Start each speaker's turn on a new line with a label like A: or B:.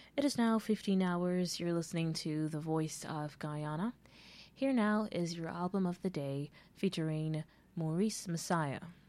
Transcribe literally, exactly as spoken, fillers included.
A: It is now fifteen hours. You're listening to The Voice of Guyana. Here now is your album of the day featuring Maurice Messiah.